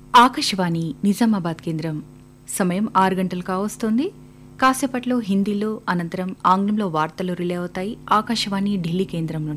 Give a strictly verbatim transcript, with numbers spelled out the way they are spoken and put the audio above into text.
ఆకాశవాణి నిజామాబాద్ కేంద్రం సమయం ఆరు గంటలు కావస్తోంది. కాసేపట్లో హిందీలో, అనంతరం ఆంగ్లంలో వార్తలు రిలే అవుతాయి. ఆకాశవాణి ఢిల్లీ కేంద్రం నుండి.